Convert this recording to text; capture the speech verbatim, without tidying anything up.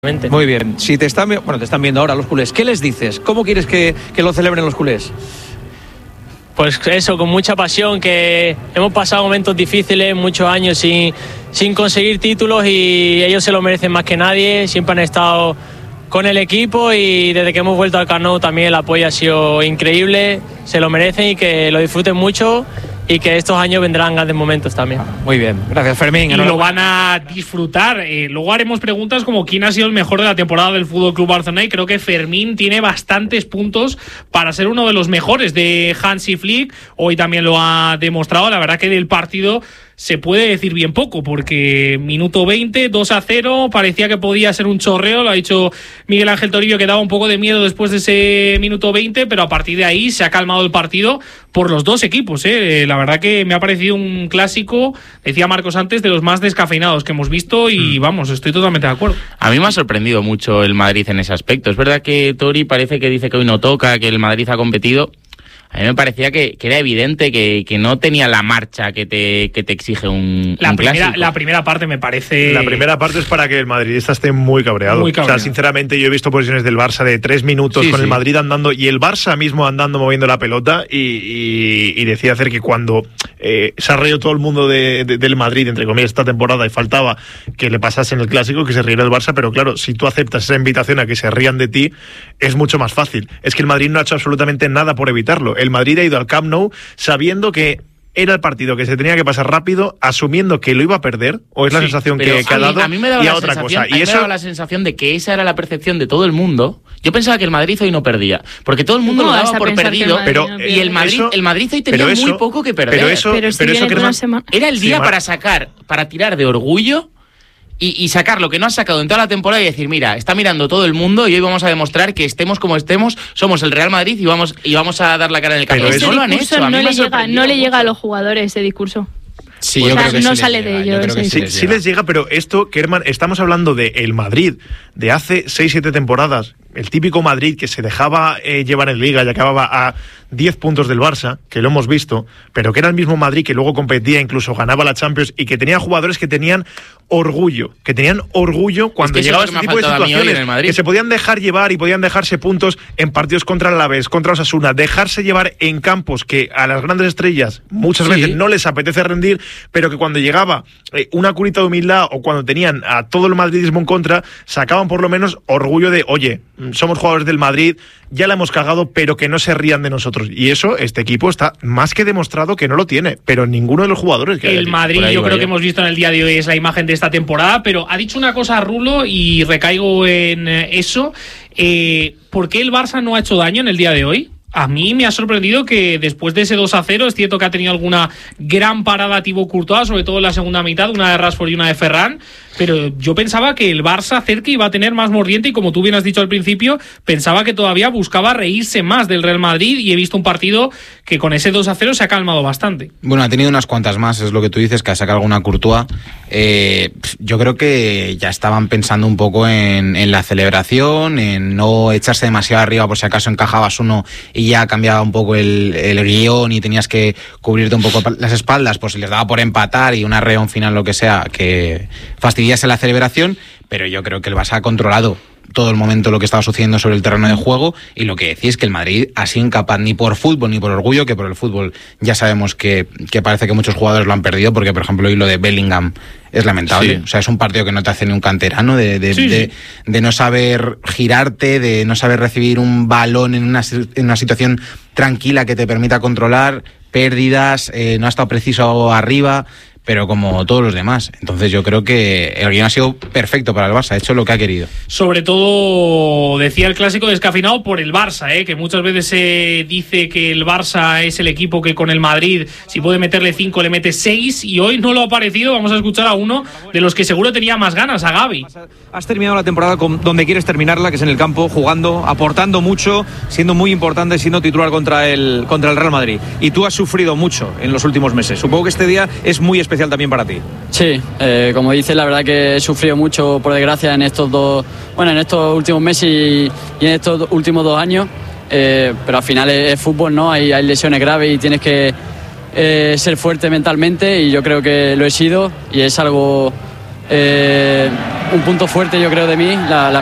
Muy bien, si te están, bueno, te están viendo ahora los culés, ¿qué les dices? ¿Cómo quieres que, que lo celebren los culés? Pues eso, con mucha pasión, que hemos pasado momentos difíciles, muchos años sin, sin conseguir títulos y ellos se lo merecen más que nadie, siempre han estado con el equipo y desde que hemos vuelto al Camp Nou también el apoyo ha sido increíble, se lo merecen y que lo disfruten mucho y que estos años vendrán grandes momentos también. Muy bien, gracias Fermín. Y lo van a disfrutar. Eh, luego haremos preguntas como quién ha sido el mejor de la temporada del Fútbol Club Barcelona y creo que Fermín tiene bastantes puntos para ser uno de los mejores de Hansi Flick. Hoy también lo ha demostrado. La verdad que del partido se puede decir bien poco, porque minuto veinte, dos a cero, parecía que podía ser un chorreo, lo ha dicho Miguel Ángel Torillo, que daba un poco de miedo después de ese minuto veinte, pero a partir de ahí se ha calmado el partido por los dos equipos, ¿eh? La verdad que me ha parecido un clásico, decía Marcos antes, de los más descafeinados que hemos visto y mm. vamos, estoy totalmente de acuerdo. A mí me ha sorprendido mucho el Madrid en ese aspecto. Es verdad que Tori parece que dice que hoy no toca, que el Madrid ha competido. A mí me parecía que, que era evidente que, que no tenía la marcha que te, que te exige un, la un primera, clásico. La primera parte me parece... La primera parte es para que el madridista esté muy cabreado. Muy cabreado. O sea, sinceramente yo he visto posiciones del Barça de tres minutos sí, con sí. el Madrid andando y el Barça mismo andando moviendo la pelota y, y, y decía hacer que cuando eh, se ha reído todo el mundo de, de, del Madrid, entre comillas, esta temporada y faltaba que le pasase en el clásico, que se riera el Barça, pero claro, si tú aceptas esa invitación a que se rían de ti, es mucho más fácil. Es que el Madrid no ha hecho absolutamente nada por evitarlo. El Madrid ha ido al Camp Nou sabiendo que era el partido que se tenía que pasar rápido, asumiendo que lo iba a perder, o es la Sí, sensación que, que a ha mí, dado, a mí me daba y la a otra sensación, cosa. A mí Y eso me daba la sensación de que esa era la percepción de todo el mundo. Yo pensaba que el Madrid hoy no perdía, porque todo el mundo No, lo daba hasta por pensar perdido, que el pero Madrid no y el Madrid, eso- el Madrid hoy tenía pero eso- muy poco que perder. pero eso, Pero si pero eso viene que de no- una semana- Era el día Sí, para Mar- sacar, para tirar de orgullo y, y sacar lo que no has sacado en toda la temporada y decir, mira, está mirando todo el mundo y hoy vamos a demostrar que estemos como estemos, somos el Real Madrid y vamos y vamos a dar la cara en el campo. Pero Ese No lo han discurso hecho, a mí no, me le ha llega, sorprendido no le llega a mucho. los jugadores ese discurso. Sí, O yo sea, creo que no sí sale les de llega, ellos, yo creo que sí. sí Sí, les sí llega. les llega, pero esto, Kerman, estamos hablando de el Madrid de hace seis siete temporadas, el típico Madrid que se dejaba eh, llevar en Liga y acababa a diez puntos del Barça, que lo hemos visto, pero que era el mismo Madrid que luego competía, incluso ganaba la Champions y que tenía jugadores que tenían orgullo, que tenían orgullo cuando Es que eso llegaba es lo este que me tipo ha de faltado a mí hoy situaciones, en el Madrid. que se podían dejar llevar y podían dejarse puntos en partidos contra el Alavés, contra Osasuna, dejarse llevar en campos que a las grandes estrellas muchas Sí. veces no les apetece rendir, pero que cuando llegaba eh, una curita de humildad o cuando tenían a todo el madridismo en contra, sacaban por lo menos orgullo de, oye, somos jugadores del Madrid, ya la hemos cagado, pero que no se rían de nosotros. Y eso, este equipo está más que demostrado que no lo tiene, pero ninguno de los jugadores que hay El aquí. Madrid, Por ahí yo va creo yo. que hemos visto en el día de hoy es la imagen de esta temporada, pero ha dicho una cosa Rulo y recaigo en eh, eso. Eh, ¿Por qué el Barça no ha hecho daño en el día de hoy? A mí me ha sorprendido que después de ese dos a cero, es cierto que ha tenido alguna gran parada Thibaut Courtois, sobre todo en la segunda mitad, una de Rashford y una de Ferran, pero yo pensaba que el Barça cerca iba a tener más mordiente y como tú bien has dicho al principio, pensaba que todavía buscaba reírse más del Real Madrid y he visto un partido que con ese dos a cero se ha calmado bastante. Bueno, ha tenido unas cuantas más, es lo que tú dices, que ha sacado alguna Courtois. Eh, yo creo que ya estaban pensando un poco en, en la celebración, en no echarse demasiado arriba por si acaso encajabas uno y ya cambiaba un poco el, el guión y tenías que cubrirte un poco las espaldas, pues si les daba por empatar y un arreón final, lo que sea, que fastidiase la celebración, pero yo creo que el Barça ha controlado todo el momento lo que estaba sucediendo sobre el terreno de juego y lo que decís es que el Madrid ha sido incapaz ni por fútbol ni por orgullo, que por el fútbol ya sabemos que, que parece que muchos jugadores lo han perdido, porque por ejemplo hoy lo de Bellingham es lamentable, Sí. o sea, es un partido que no te hace ni un canterano, de, de, Sí, de, sí. de no saber girarte, de no saber recibir un balón en una, en una situación tranquila que te permita controlar pérdidas, eh, no ha estado preciso arriba, pero como todos los demás. Entonces yo creo que el guión ha sido perfecto para el Barça, ha hecho lo que ha querido. Sobre todo, decía el clásico descafeinado por el Barça, ¿eh? Que muchas veces se dice que el Barça es el equipo que con el Madrid, si puede meterle cinco, le mete seis, y hoy no lo ha parecido. Vamos a escuchar a uno de los que seguro tenía más ganas, a Gavi. Has terminado la temporada con donde quieres terminarla, que es en el campo, jugando, aportando mucho, siendo muy importante, siendo titular contra el, contra el Real Madrid. Y tú has sufrido mucho en los últimos meses. Supongo que este día es muy especial también para ti. Sí, eh, como dices, la verdad que he sufrido mucho, por desgracia, en estos dos, bueno, en estos últimos meses y, y en estos últimos dos años. Eh, pero al final es, es fútbol, ¿no? Hay, hay lesiones graves y tienes que eh, ser fuerte mentalmente, y yo creo que lo he sido, y es algo eh, un punto fuerte, yo creo, de mí, la, la